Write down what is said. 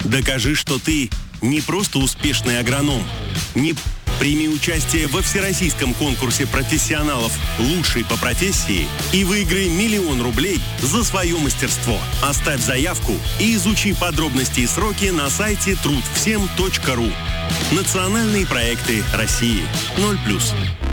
Докажи, что ты не просто успешный агроном. Прими участие во всероссийском конкурсе профессионалов «Лучший по профессии» и выиграй 1 000 000 рублей за свое мастерство. Оставь заявку и изучи подробности и сроки на сайте trudvsem.ru. Национальные проекты России. 0+.